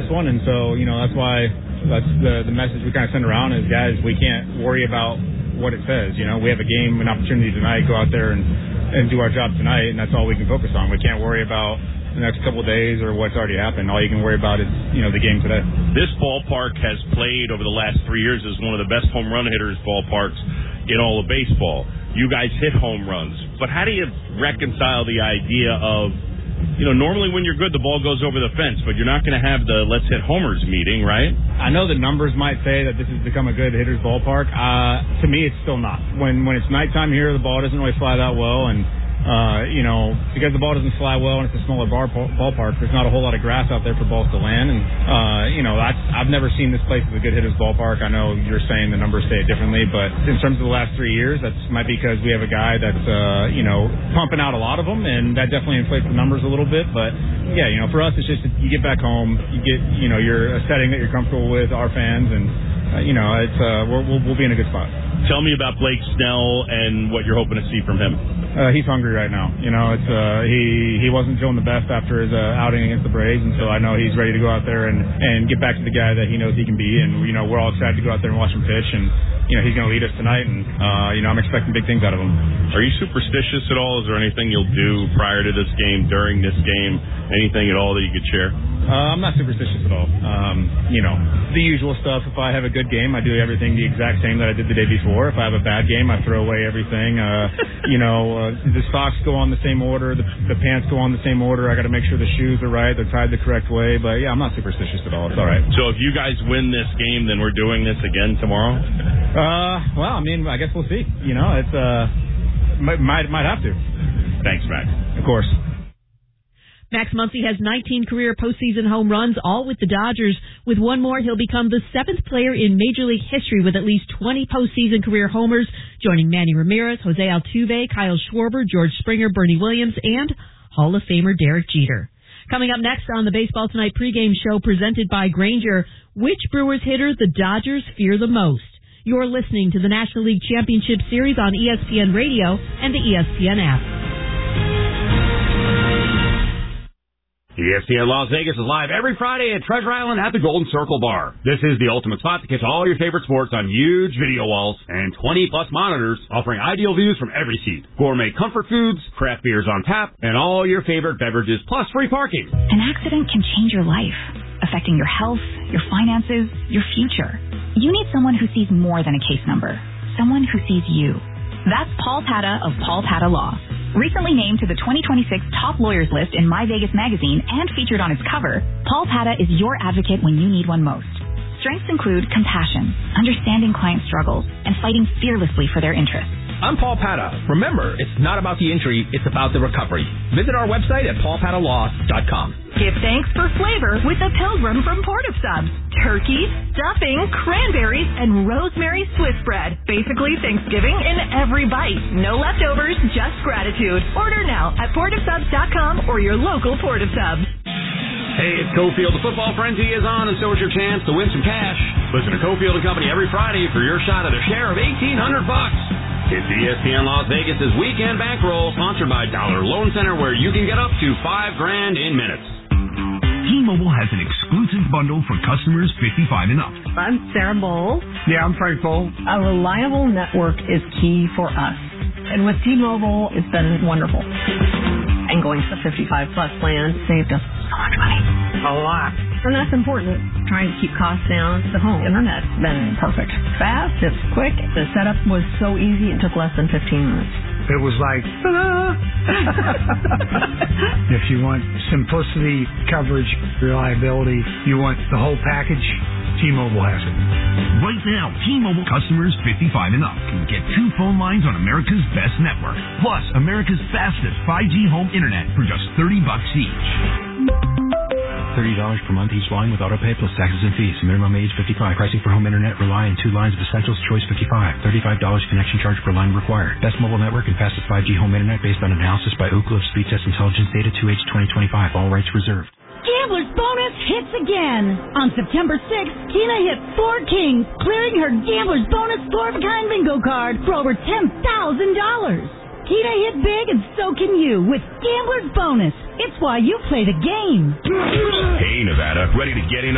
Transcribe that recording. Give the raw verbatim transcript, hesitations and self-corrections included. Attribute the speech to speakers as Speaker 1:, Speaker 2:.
Speaker 1: this one. And so, you know, that's why that's the, the message we kind of send around is, guys, we can't worry about what it says. You know, we have a game, an opportunity tonight, go out there and, and do our job tonight, and that's all we can focus on. We can't worry about the next couple of days or what's already happened. All you can worry about is, you know, the game today.
Speaker 2: This ballpark has played over the last three years as one of the best home run hitters ballparks in all of baseball. You guys hit home runs. But how do you reconcile the idea of, you know, normally when you're good, the ball goes over the fence, but you're not going to have the let's hit homers meeting, right?
Speaker 1: I know the numbers might say that this has become a good hitter's ballpark. Uh, to me, it's still not. When when it's nighttime here, the ball doesn't really fly that well, and Uh, you know, because the ball doesn't fly well and it's a smaller bar, ballpark, there's not a whole lot of grass out there for balls to land. And, uh, you know, that's, I've never seen this place as a good hitter's ballpark. I know you're saying the numbers say it differently, but in terms of the last three years, that's might be because we have a guy that's, uh, you know, pumping out a lot of them, and that definitely inflates the numbers a little bit. But, yeah, you know, for us, it's just you get back home, you get, you know, you're a setting that you're comfortable with, our fans, and, uh, you know, it's uh, we're, we'll, we'll be in a good spot.
Speaker 2: Tell me about Blake Snell and what you're hoping to see from him.
Speaker 1: Uh, he's hungry right now. You know, it's uh, he he wasn't feeling the best after his uh, outing against the Braves, and so I know he's ready to go out there and, and get back to the guy that he knows he can be. And, you know, we're all excited to go out there and watch him pitch, and, you know, he's going to lead us tonight, and, uh, you know, I'm expecting big things out of him.
Speaker 2: Are you superstitious at all? Is there anything you'll do prior to this game, during this game, anything at all that you could share?
Speaker 1: Uh, I'm not superstitious at all. Um, you know, the usual stuff. If I have a good game, I do everything the exact same that I did the day before. If I have a bad game, I throw away everything. Uh, you know, uh, the socks go on the same order. The, the pants go on the same order. I got to make sure the shoes are right. They're tied the correct way. But, yeah, I'm not superstitious at all. It's all right.
Speaker 2: So if you guys win this game, then we're doing this again tomorrow?
Speaker 1: Uh, well, I mean, I guess we'll see. You know, it's uh, might might, might have to.
Speaker 2: Thanks, Max.
Speaker 1: Of course.
Speaker 3: Max Muncy has nineteen career postseason home runs, all with the Dodgers. With one more, he'll become the seventh player in Major League history with at least twenty postseason career homers, joining Manny Ramirez, Jose Altuve, Kyle Schwarber, George Springer, Bernie Williams, and Hall of Famer Derek Jeter. Coming up next on the Baseball Tonight pregame show presented by Grainger, which Brewers hitter the Dodgers fear the most? You're listening to the National League Championship Series on E S P N Radio and the E S P N app.
Speaker 4: E S P N Las Vegas is live every Friday at Treasure Island at the Golden Circle Bar. This is the ultimate spot to catch all your favorite sports on huge video walls and twenty plus monitors offering ideal views from every seat. Gourmet comfort foods, craft beers on tap, and all your favorite beverages plus free parking.
Speaker 5: An accident can change your life, affecting your health, your finances, your future. You need someone who sees more than a case number, someone who sees you. That's Paul Pata of Paul Pata Law. Recently named to the twenty twenty-six top lawyers list in My Vegas magazine and featured on its cover, Paul Pata is your advocate when you need one most. Strengths include compassion, understanding client struggles, and fighting fearlessly for their interests.
Speaker 6: I'm Paul Pata. Remember, it's not about the injury, it's about the recovery. Visit our website at paul pata law dot com.
Speaker 7: Give thanks for flavor with the Pilgrim from Port of Subs. Turkey, stuffing, cranberries, and rosemary Swiss bread. Basically Thanksgiving in every bite. No leftovers, just gratitude. Order now at port of subs dot com or your local Port of Subs.
Speaker 4: Hey, it's Cofield. The football frenzy is on, and so is your chance to win some cash. Listen to Cofield and Company every Friday for your shot at a share of eighteen hundred bucks. It's E S P N Las Vegas' Weekend Bankroll, sponsored by Dollar Loan Center, where you can get up to five grand in minutes.
Speaker 8: T-Mobile has an exclusive bundle for customers fifty-five and up.
Speaker 9: I'm Sarah Bowles.
Speaker 10: Yeah, I'm Frank Bowles.
Speaker 9: A reliable network is key for us. And with T-Mobile, it's been wonderful. And going to the fifty-five plus plan saved us so much money.
Speaker 10: A lot.
Speaker 9: And that's important. Trying to keep costs down. The home internet's been perfect. Fast, it's quick. The setup was so easy, it took less than fifteen minutes.
Speaker 10: It was like, ta-da! If you want simplicity, coverage, reliability, you want the whole package, T-Mobile has it.
Speaker 8: Right now, T-Mobile customers fifty-five and up can get two phone lines on America's best network, plus America's fastest five G home internet for just thirty bucks each.
Speaker 11: thirty dollars per month each line with autopay plus taxes and fees. Minimum age fifty-five. Pricing for home internet rely on two lines of Essentials Choice fifty-five. thirty-five dollars connection charge per line required. Best mobile network and fastest five G home internet based on analysis by Ookla of Speed Test Intelligence Data two H twenty twenty-five. All rights reserved.
Speaker 12: Gambler's Bonus hits again. On September sixth, Tina hit four kings, clearing her Gambler's Bonus four-of-a-kind bingo card for over ten thousand dollars. Tina hit big, and so can you with Gambler's Bonus. It's why you play the game.
Speaker 13: Hey, Nevada, ready to get in